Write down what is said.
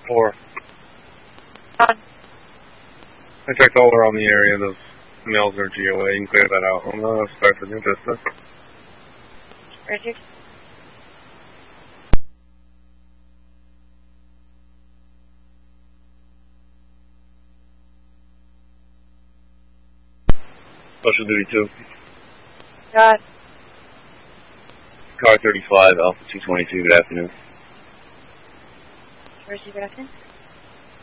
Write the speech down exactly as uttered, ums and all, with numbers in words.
Four. On. I checked all around the area. Those males are G O A. You can clear that out on the start for New Vista. Roger. Special Duty two. Got. Car thirty-five, Alpha two twenty-two, good afternoon. Roger, good afternoon.